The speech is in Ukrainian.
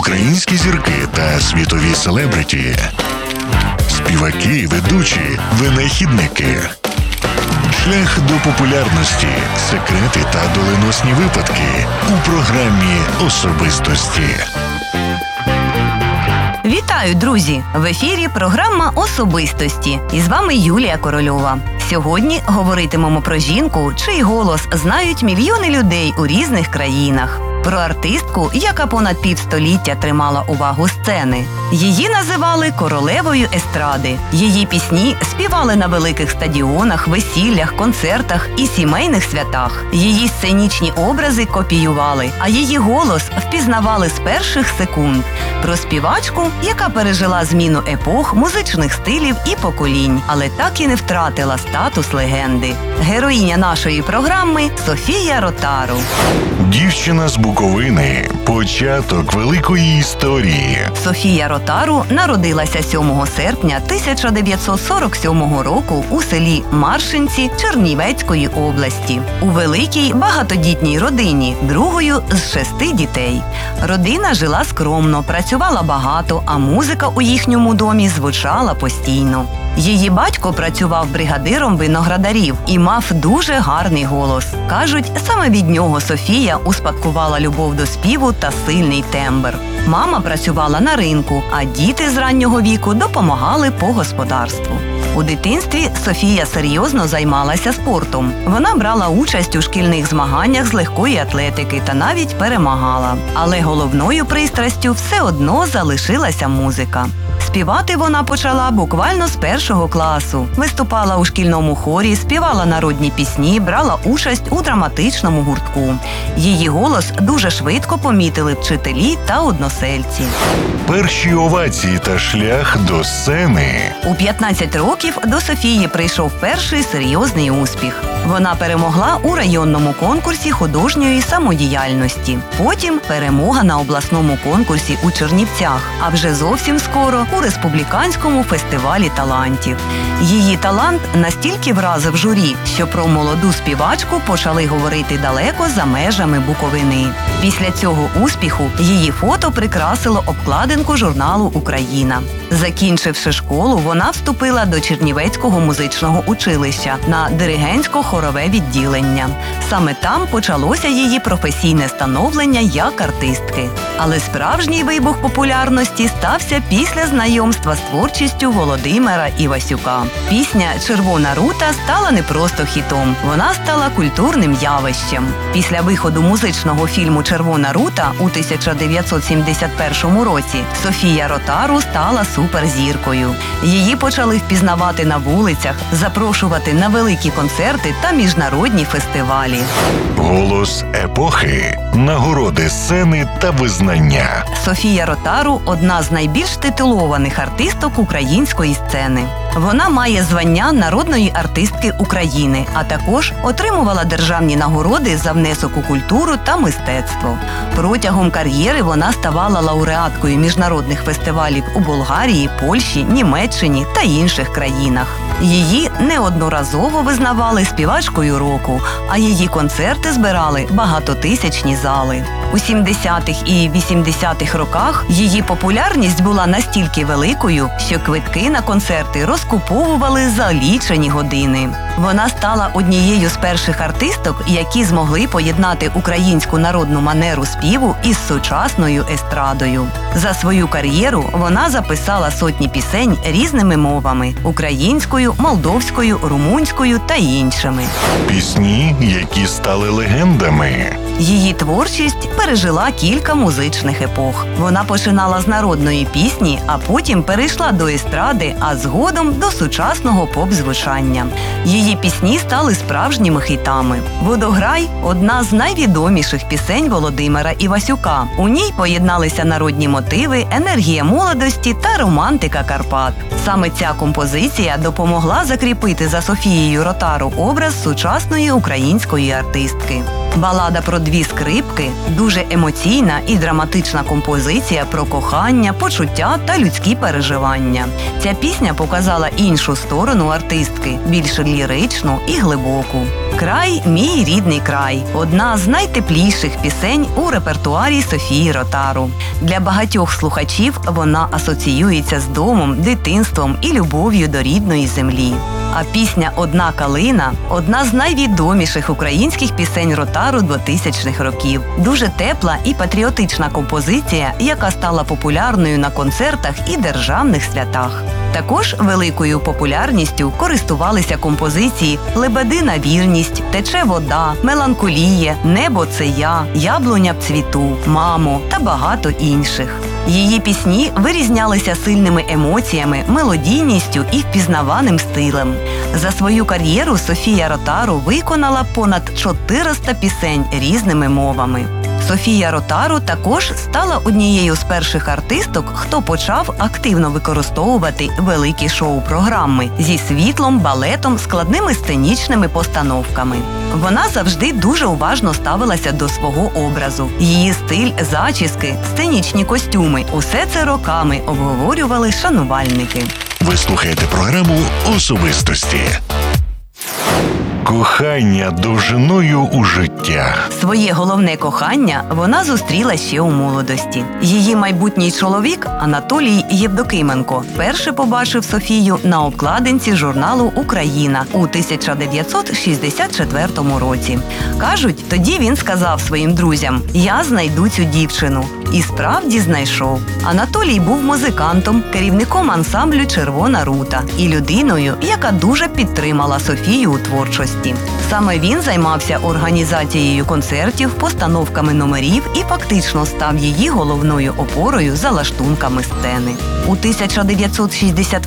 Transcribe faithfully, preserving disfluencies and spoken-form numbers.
українські зірки та світові селебриті, співаки, ведучі, винахідники. Шлях до популярності, секрети та доленосні випадки у програмі «Особистості». Вітаю, друзі! В ефірі програма «Особистості». І з вами Юлія Корольова. Сьогодні говоритимемо про жінку, чий голос знають мільйони людей у різних країнах. Про артистку, яка понад півстоліття тримала увагу сцени. Її називали королевою естради. Її пісні співали на великих стадіонах, весіллях, концертах і сімейних святах. Її сценічні образи копіювали, а її голос впізнавали з перших секунд. Про співачку, яка пережила зміну епох, музичних стилів і поколінь, але так і не втратила статус легенди. Героїня нашої програми – Софія Ротару. Дівчина з Буковини. Початок великої історії. Софія Ротару народилася сьомого серпня тисяча дев'ятсот сорок сьомого року у селі Маршинці Чернівецької області. У великій багатодітній родині, другою з шести дітей. Родина жила скромно, працювала багато, а музика у їхньому домі звучала постійно. Її батько працював бригадиром виноградарів і мав дуже гарний голос. Кажуть, саме від нього Софія успадкувала любов до співу та сильний тембр. Мама працювала на ринку, а діти з раннього віку допомагали по господарству. У дитинстві Софія серйозно займалася спортом. Вона брала участь у шкільних змаганнях з легкої атлетики та навіть перемагала. Але головною пристрастю все одно залишилася музика. Співати вона почала буквально з першого класу. Виступала у шкільному хорі, співала народні пісні, брала участь у драматичному гуртку. Її голос дуже швидко помітили вчителі та односельці. Перші овації та шлях до сцени. У п'ятнадцять років до Софії прийшов перший серйозний успіх. Вона перемогла у районному конкурсі художньої самодіяльності. Потім перемога на обласному конкурсі у Чернівцях, а вже зовсім скоро у республіканському фестивалі талантів. Її талант настільки вразив журі, що про молоду співачку почали говорити далеко за межами Буковини. Після цього успіху її фото прикрасило обкладинку журналу «Україна». Закінчивши школу, вона вступила до Чернівецького музичного училища на диригентсько-хорове відділення. Саме там почалося її професійне становлення як артистки. Але справжній вибух популярності стався після знайомства з творчістю Володимира Івасюка. Пісня «Червона рута» стала не просто хітом, вона стала культурним явищем. Після виходу музичного фільму «Червона рута» у тисяча дев'ятсот сімдесят першому році Софія Ротару стала суперзіркою. Її почали впізнавати на вулицях, запрошувати на великі концерти та міжнародні фестивалі. Голос епохи, нагороди сцени та визнання. Софія Ротару – одна з найбільш титулованих артисток української сцени. Вона має звання народної артистки України, а також отримувала державні нагороди за внесок у культуру та мистецтво. Протягом кар'єри вона ставала лауреаткою міжнародних фестивалів у Болгарії, Польщі, Німеччині та інших країнах. Її неодноразово визнавали співачкою року, а її концерти збирали багатотисячні зали. У сімдесятих і вісімдесятих роках її популярність була настільки великою, що квитки на концерти розкуповували за лічені години. Вона стала однією з перших артисток, які змогли поєднати українську народну манеру співу із сучасною естрадою. За свою кар'єру вона записала сотні пісень різними мовами – українською, молдовською, румунською та іншими. Пісні, які стали легендами. Її творчість пережила кілька музичних епох. Вона починала з народної пісні, а потім перейшла до естради, а згодом до сучасного поп-звучання. Її пісні стали справжніми хітами. «Водограй» – одна з найвідоміших пісень Володимира Івасюка. У ній поєдналися народні мотиви, енергія молодості та романтика Карпат. Саме ця композиція допомогла закріпити за Софією Ротару образ сучасної української артистки. Балада про дві скрипки – дуже емоційна і драматична композиція про кохання, почуття та людські переживання. Ця пісня показала іншу сторону артистки – більш ліричну і глибоку. «Край – мій рідний край» – одна з найтепліших пісень у репертуарі Софії Ротару. Для багатьох слухачів вона асоціюється з домом, дитинством і любов'ю до рідної землі. А пісня «Одна калина» – одна з найвідоміших українських пісень Ротару двотисячних років. Дуже тепла і патріотична композиція, яка стала популярною на концертах і державних святах. Також великою популярністю користувалися композиції «Лебедина вірність», «Тече вода», «Меланхоліє», «Небо – це я», «Яблуня в цвіту», «Мамо» та багато інших. Її пісні вирізнялися сильними емоціями, мелодійністю і впізнаваним стилем. За свою кар'єру Софія Ротару виконала понад чотириста пісень різними мовами. Софія Ротару також стала однією з перших артисток, хто почав активно використовувати великі шоу-програми зі світлом, балетом, складними сценічними постановками. Вона завжди дуже уважно ставилася до свого образу. Її стиль, зачіски, сценічні костюми – усе це роками обговорювали шанувальники. Ви слухаєте програму «Особистості». Кохання довжиною у життя. Своє головне кохання вона зустріла ще у молодості. Її майбутній чоловік Анатолій Євдокименко вперше побачив Софію на обкладинці журналу «Україна» у тисяча дев'ятсот шістдесят четвертому році. Кажуть, тоді він сказав своїм друзям «Я знайду цю дівчину». І справді знайшов. Анатолій був музикантом, керівником ансамблю «Червона рута» і людиною, яка дуже підтримала Софію у творчості. Саме він займався організацією концертів, постановками номерів і фактично став її головною опорою за лаштунками сцени. У тисяча дев'ятсот шістдесят